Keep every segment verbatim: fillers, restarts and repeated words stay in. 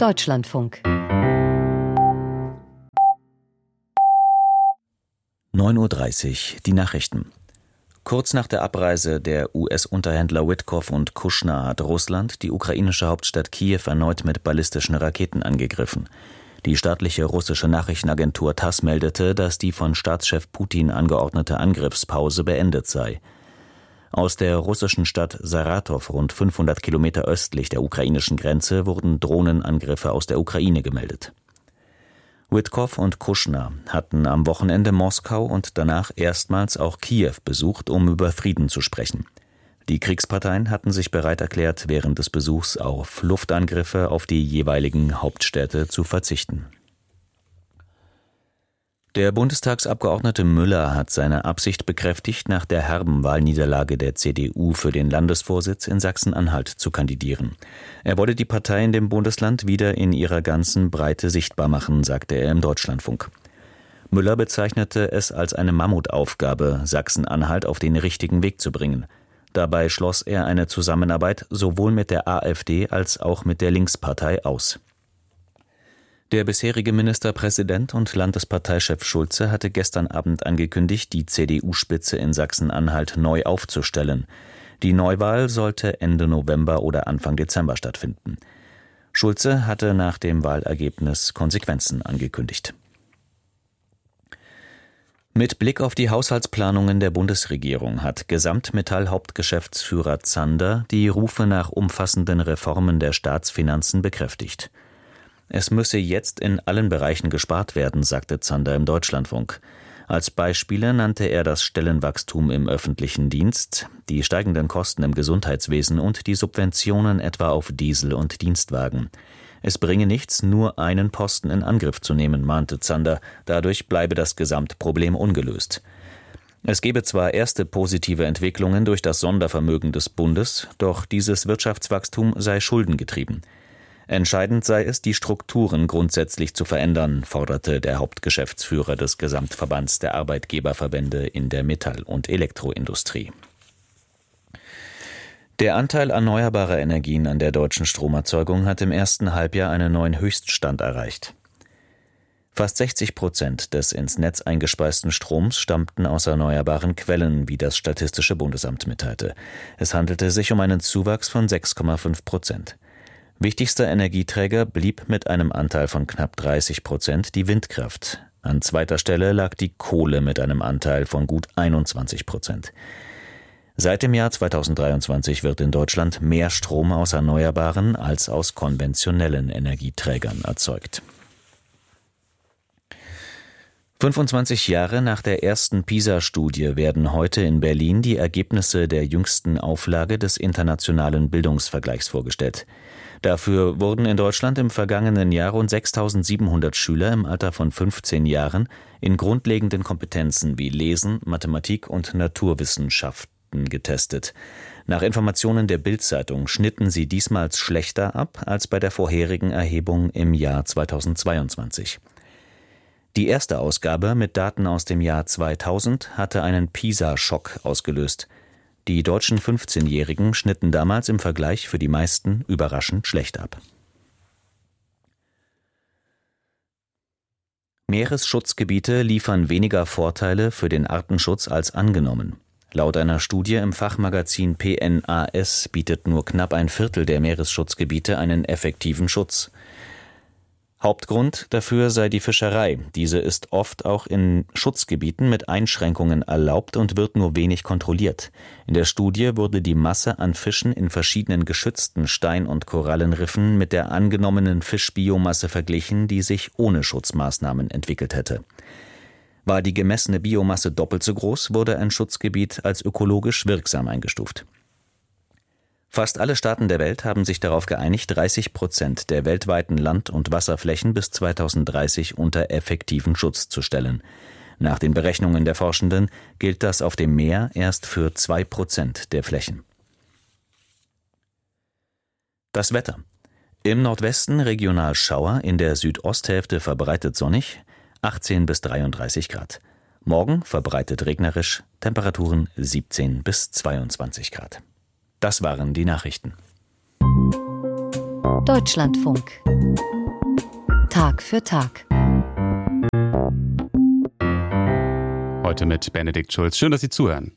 Deutschlandfunk. neun Uhr dreißig, die Nachrichten. Kurz nach der Abreise der U S-Unterhändler Witkoff und Kushner hat Russland die ukrainische Hauptstadt Kiew erneut mit ballistischen Raketen angegriffen. Die staatliche russische Nachrichtenagentur TASS meldete, dass die von Staatschef Putin angeordnete Angriffspause beendet sei. Aus der russischen Stadt Saratow, rund fünfhundert Kilometer östlich der ukrainischen Grenze, wurden Drohnenangriffe aus der Ukraine gemeldet. Witkoff und Kushner hatten am Wochenende Moskau und danach erstmals auch Kiew besucht, um über Frieden zu sprechen. Die Kriegsparteien hatten sich bereit erklärt, während des Besuchs auf Luftangriffe auf die jeweiligen Hauptstädte zu verzichten. Der Bundestagsabgeordnete Müller hat seine Absicht bekräftigt, nach der herben Wahlniederlage der C D U für den Landesvorsitz in Sachsen-Anhalt zu kandidieren. Er wolle die Partei in dem Bundesland wieder in ihrer ganzen Breite sichtbar machen, sagte er im Deutschlandfunk. Müller bezeichnete es als eine Mammutaufgabe, Sachsen-Anhalt auf den richtigen Weg zu bringen. Dabei schloss er eine Zusammenarbeit sowohl mit der AfD als auch mit der Linkspartei aus. Der bisherige Ministerpräsident und Landesparteichef Schulze hatte gestern Abend angekündigt, die C D U-Spitze in Sachsen-Anhalt neu aufzustellen. Die Neuwahl sollte Ende November oder Anfang Dezember stattfinden. Schulze hatte nach dem Wahlergebnis Konsequenzen angekündigt. Mit Blick auf die Haushaltsplanungen der Bundesregierung hat Gesamtmetall-Hauptgeschäftsführer Zander die Rufe nach umfassenden Reformen der Staatsfinanzen bekräftigt. Es müsse jetzt in allen Bereichen gespart werden, sagte Zander im Deutschlandfunk. Als Beispiele nannte er das Stellenwachstum im öffentlichen Dienst, die steigenden Kosten im Gesundheitswesen und die Subventionen etwa auf Diesel und Dienstwagen. Es bringe nichts, nur einen Posten in Angriff zu nehmen, mahnte Zander. Dadurch bleibe das Gesamtproblem ungelöst. Es gebe zwar erste positive Entwicklungen durch das Sondervermögen des Bundes, doch dieses Wirtschaftswachstum sei schuldengetrieben. Entscheidend sei es, die Strukturen grundsätzlich zu verändern, forderte der Hauptgeschäftsführer des Gesamtverbands der Arbeitgeberverbände in der Metall- und Elektroindustrie. Der Anteil erneuerbarer Energien an der deutschen Stromerzeugung hat im ersten Halbjahr einen neuen Höchststand erreicht. Fast sechzig Prozent des ins Netz eingespeisten Stroms stammten aus erneuerbaren Quellen, wie das Statistische Bundesamt mitteilte. Es handelte sich um einen Zuwachs von sechs Komma fünf Prozent. Wichtigster Energieträger blieb mit einem Anteil von knapp dreißig Prozent die Windkraft. An zweiter Stelle lag die Kohle mit einem Anteil von gut einundzwanzig Prozent. Seit dem Jahr zweitausenddreiundzwanzig wird in Deutschland mehr Strom aus erneuerbaren als aus konventionellen Energieträgern erzeugt. fünfundzwanzig Jahre nach der ersten PISA-Studie werden heute in Berlin die Ergebnisse der jüngsten Auflage des internationalen Bildungsvergleichs vorgestellt. Dafür wurden in Deutschland im vergangenen Jahr rund sechstausendsiebenhundert Schüler im Alter von fünfzehn Jahren in grundlegenden Kompetenzen wie Lesen, Mathematik und Naturwissenschaften getestet. Nach Informationen der Bild-Zeitung schnitten sie diesmal schlechter ab als bei der vorherigen Erhebung im Jahr zweitausendzweiundzwanzig. Die erste Ausgabe mit Daten aus dem Jahr zweitausend hatte einen PISA-Schock ausgelöst. Die deutschen fünfzehnjährigen schnitten damals im Vergleich für die meisten überraschend schlecht ab. Meeresschutzgebiete liefern weniger Vorteile für den Artenschutz als angenommen. Laut einer Studie im Fachmagazin P N A S bietet nur knapp ein Viertel der Meeresschutzgebiete einen effektiven Schutz. Hauptgrund dafür sei die Fischerei. Diese ist oft auch in Schutzgebieten mit Einschränkungen erlaubt und wird nur wenig kontrolliert. In der Studie wurde die Masse an Fischen in verschiedenen geschützten Stein- und Korallenriffen mit der angenommenen Fischbiomasse verglichen, die sich ohne Schutzmaßnahmen entwickelt hätte. War die gemessene Biomasse doppelt so groß, wurde ein Schutzgebiet als ökologisch wirksam eingestuft. Fast alle Staaten der Welt haben sich darauf geeinigt, dreißig Prozent der weltweiten Land- und Wasserflächen bis zweitausenddreißig unter effektiven Schutz zu stellen. Nach den Berechnungen der Forschenden gilt das auf dem Meer erst für zwei Prozent der Flächen. Das Wetter. Im Nordwesten regional Schauer, in der Südosthälfte verbreitet sonnig, achtzehn bis dreiunddreißig Grad. Morgen verbreitet regnerisch, Temperaturen siebzehn bis zweiundzwanzig Grad. Das waren die Nachrichten. Deutschlandfunk. Tag für Tag. Heute mit Benedikt Schulz. Schön, dass Sie zuhören.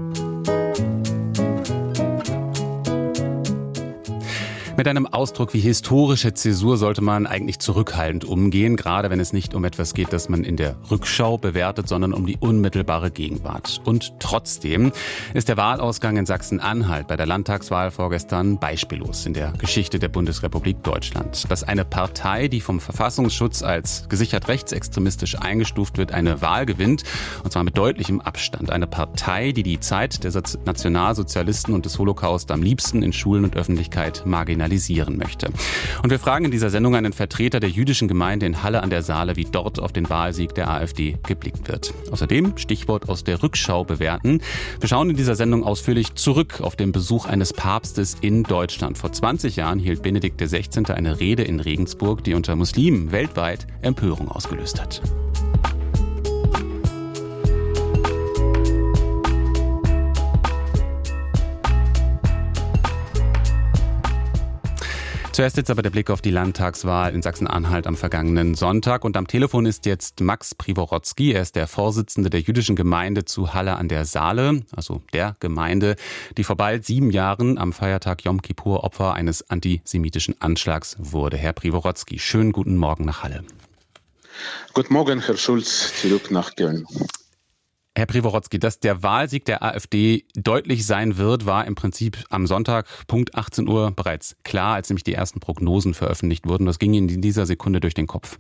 Mit einem Ausdruck wie historische Zäsur sollte man eigentlich zurückhaltend umgehen, gerade wenn es nicht um etwas geht, das man in der Rückschau bewertet, sondern um die unmittelbare Gegenwart. Und trotzdem ist der Wahlausgang in Sachsen-Anhalt bei der Landtagswahl vorgestern beispiellos in der Geschichte der Bundesrepublik Deutschland. Dass eine Partei, die vom Verfassungsschutz als gesichert rechtsextremistisch eingestuft wird, eine Wahl gewinnt, und zwar mit deutlichem Abstand. Eine Partei, die die Zeit der Nationalsozialisten und des Holocaust am liebsten in Schulen und Öffentlichkeit marginalisiert möchte. Und wir fragen in dieser Sendung einen Vertreter der jüdischen Gemeinde in Halle an der Saale, wie dort auf den Wahlsieg der AfD geblickt wird. Außerdem Stichwort aus der Rückschau bewerten. Wir schauen in dieser Sendung ausführlich zurück auf den Besuch eines Papstes in Deutschland. Vor zwanzig Jahren hielt Benedikt der Sechzehnte eine Rede in Regensburg, die unter Muslimen weltweit Empörung ausgelöst hat. Zuerst jetzt aber der Blick auf die Landtagswahl in Sachsen-Anhalt am vergangenen Sonntag. Und am Telefon ist jetzt Max Privorotsky. Er ist der Vorsitzende der jüdischen Gemeinde zu Halle an der Saale, also der Gemeinde, die vor bald sieben Jahren am Feiertag Jom Kippur Opfer eines antisemitischen Anschlags wurde. Herr Privorotsky, schönen guten Morgen nach Halle. Guten Morgen, Herr Schulz, zurück nach Köln. Herr Privorotsky, dass der Wahlsieg der AfD deutlich sein wird, war im Prinzip am Sonntag Punkt achtzehn Uhr bereits klar, als nämlich die ersten Prognosen veröffentlicht wurden. Was ging Ihnen in dieser Sekunde durch den Kopf?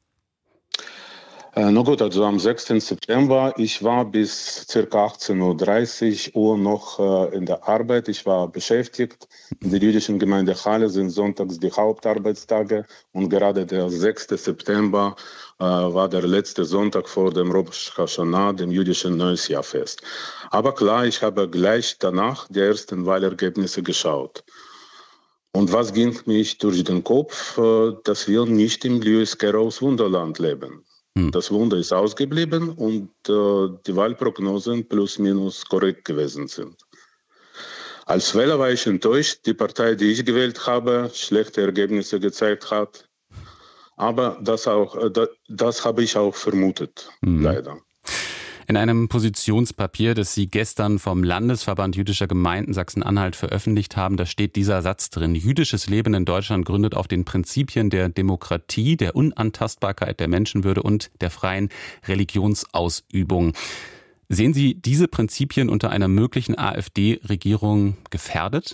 Äh, na gut, also am sechsten September, ich war bis ca. achtzehn Uhr dreißig Uhr noch äh, in der Arbeit. Ich war beschäftigt. In der jüdischen Gemeinde Halle sind sonntags die Hauptarbeitstage und gerade der sechste September äh, war der letzte Sonntag vor dem Rosh Hashanah, dem jüdischen Neujahrsfest. Aber klar, ich habe gleich danach die ersten Wahlergebnisse geschaut. Und was ging mich durch den Kopf, äh, dass wir nicht im Lewis Carrolls Wunderland leben. Das Wunder ist ausgeblieben und äh, die Wahlprognosen plus minus korrekt gewesen sind. Als Wähler war ich enttäuscht, die Partei, die ich gewählt habe, schlechte Ergebnisse gezeigt hat. Aber das, auch, äh, das, das habe ich auch vermutet, mhm. leider. In einem Positionspapier, das Sie gestern vom Landesverband jüdischer Gemeinden Sachsen-Anhalt veröffentlicht haben, da steht dieser Satz drin: Jüdisches Leben in Deutschland gründet auf den Prinzipien der Demokratie, der Unantastbarkeit der Menschenwürde und der freien Religionsausübung. Sehen Sie diese Prinzipien unter einer möglichen AfD-Regierung gefährdet?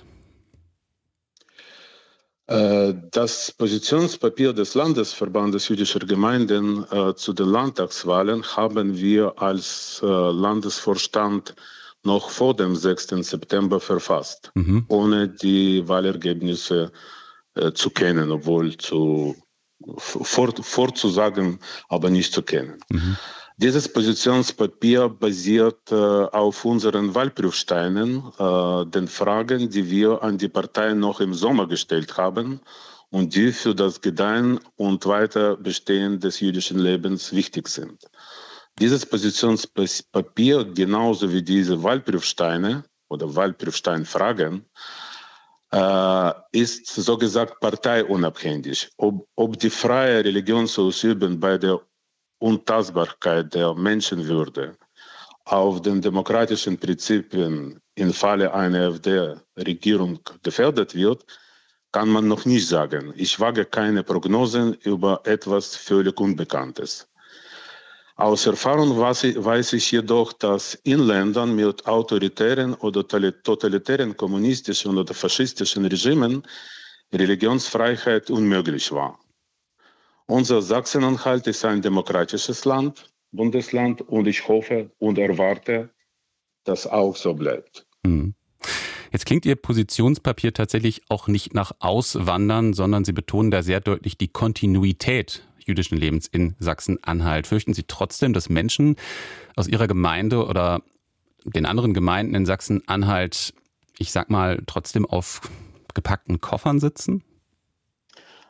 Das Positionspapier des Landesverbandes jüdischer Gemeinden äh, zu den Landtagswahlen haben wir als äh, Landesvorstand noch vor dem sechsten September verfasst, mhm. ohne die Wahlergebnisse äh, zu kennen, obwohl zu, vor, vorzusagen, aber nicht zu kennen. Mhm. Dieses Positionspapier basiert äh, auf unseren Wahlprüfsteinen, äh, den Fragen, die wir an die Parteien noch im Sommer gestellt haben und die für das Gedeihen und Weiterbestehen des jüdischen Lebens wichtig sind. Dieses Positionspapier, genauso wie diese Wahlprüfsteine oder Wahlprüfsteinfragen, äh, ist so gesagt parteiunabhängig. Ob, ob die freie Religion zu ausüben bei der Untastbarkeit der Menschenwürde auf den demokratischen Prinzipien im Falle einer AfD-Regierung gefährdet wird, kann man noch nicht sagen. Ich wage keine Prognosen über etwas völlig Unbekanntes. Aus Erfahrung weiß ich jedoch, dass in Ländern mit autoritären oder totalitären kommunistischen oder faschistischen Regimen Religionsfreiheit unmöglich war. Unser Sachsen-Anhalt ist ein demokratisches Land, Bundesland, und ich hoffe und erwarte, dass auch so bleibt. Hm. Jetzt klingt Ihr Positionspapier tatsächlich auch nicht nach Auswandern, sondern Sie betonen da sehr deutlich die Kontinuität jüdischen Lebens in Sachsen-Anhalt. Fürchten Sie trotzdem, dass Menschen aus Ihrer Gemeinde oder den anderen Gemeinden in Sachsen-Anhalt, ich sag mal, trotzdem auf gepackten Koffern sitzen?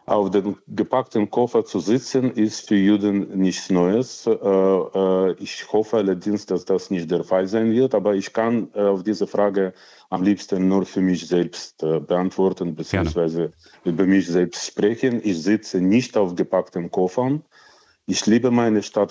Auf dem gepackten Koffer zu sitzen, ist für Juden nichts Neues. Ich hoffe allerdings, dass das nicht der Fall sein wird. Aber ich kann auf diese Frage am liebsten nur für mich selbst beantworten, beziehungsweise über mich selbst sprechen. Ich sitze nicht auf gepackten Koffern. Ich liebe meine Stadt